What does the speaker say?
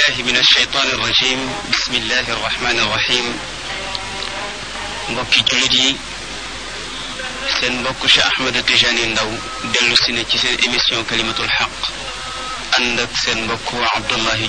بالله من الشيطان الرجيم بسم الله الرحمن الرحيم mbokki jullit yi seen mbokk Cheikh Ahmed Tijani Ndaw dellu si na ci seen émission kalimatul xaq ànd ak seen mbokk Abdullahi